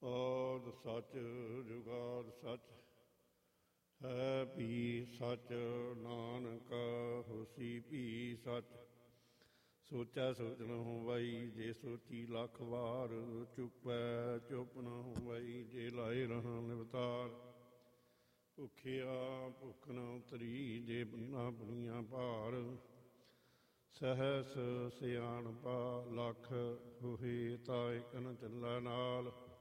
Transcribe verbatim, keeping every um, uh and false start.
ਆਦਿ ਸੱਚ ਜੁਗਾਦਿ ਸੱਚ ਹੈ ਵੀ ਸੱਚ। ਨਾਨਕ ਹੋਸੀ ਵੀ ਸੱਚ। ਸੋਚੈ ਸੋਚ ਨ ਹੋਵਈ ਜੇ ਸੋਚੀ ਲੱਖ ਵਾਰ। ਚੁੱਪੈ ਚੁੱਪ ਨ ਹੋਵਈ ਜੇ ਲਾਏ ਰਹਾਂ ਨਿਵਤਾਰ। ਭੁੱਖਿਆ ਭੁੱਖ ਨ ਉਤਰੀ ਜੇ ਬੰਨਾ ਬੁਣੀਆਂ ਭਾਰ। ਸਹਸ ਸਿਆਣਪਾ ਲੱਖ ਹੋਏ ਤਾਂ ਇਕ ਨ ਚੱਲੈ ਨਾਲ।